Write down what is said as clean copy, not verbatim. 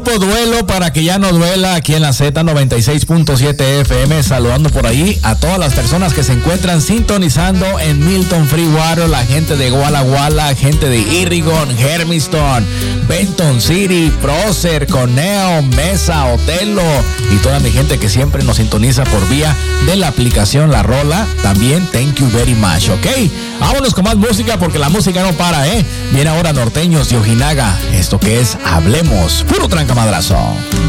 grupo Duelo para que ya no duela aquí en la Z96.7 FM, saludando por ahí a todas las personas que se encuentran sintonizando en Milton Freewater, la gente de Walla Walla, gente de Irrigon, Hermiston, Benton City, Prócer, Coneo, Mesa, Otelo y toda mi gente que siempre nos sintoniza por vía de la aplicación La Rola. También thank you very much, ¿ok? Vámonos con más música porque la música no para, Viene ahora Norteños de Ojinaga, esto que es Hablemos, puro trancamadrazo.